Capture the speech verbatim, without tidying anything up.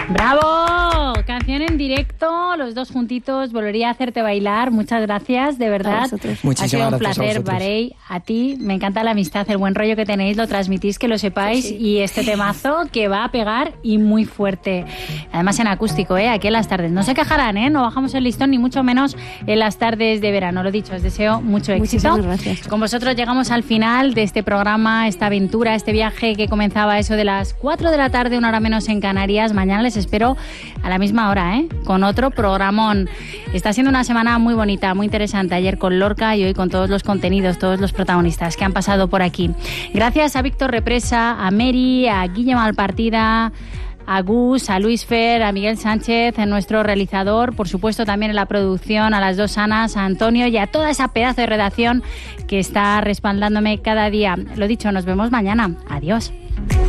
¡Bravo! Canción en directo, los dos juntitos. Volvería a hacerte bailar. Muchas gracias, de verdad. Muchísimas ha sido un gracias placer, a vosotros. Barey. A ti, me encanta la amistad, el buen rollo que tenéis, lo transmitís, que lo sepáis. Sí, sí. Y este temazo que va a pegar y muy fuerte. Además en acústico, ¿eh? Aquí en las tardes. No se quejarán, ¿eh? No bajamos el listón, ni mucho menos en las tardes de verano. Lo dicho, os deseo mucho éxito. Muchísimas gracias. Con vosotros llegamos al final de este programa, esta aventura, este viaje que comenzaba eso de las cuatro de la tarde, una hora menos en Canarias. Mañana les espero a la misma hora, ¿eh? Con otro programón. Está siendo una semana muy bonita, muy interesante. Ayer con Lorca y hoy con todos los contenidos, todos los protagonistas que han pasado por aquí. Gracias a Víctor Represa, a Mary, a Guille Malpartida, a Gus, a Luis Fer, a Miguel Sánchez, a nuestro realizador, por supuesto también en la producción, a las dos Anas, a Antonio y a toda esa pedazo de redacción que está respaldándome cada día. Lo dicho, nos vemos mañana. Adiós.